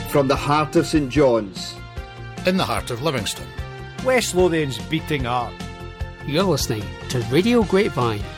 From the heart of St John's, in the heart of Livingston, West Lothian's beating heart. You're listening to Radio Grapevine